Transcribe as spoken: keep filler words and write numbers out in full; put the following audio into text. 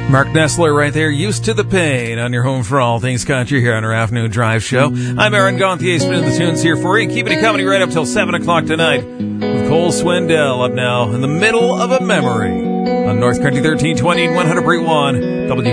Mark Nessler right there, Used to the Pain, on your home for all things country here on our afternoon drive show. I'm Aaron Gonthier, spinning the tunes here for you. Keeping it coming right up till seven o'clock tonight with Cole Swindell up now in the middle of a memory on North Country thirteen twenty and one hundred point one W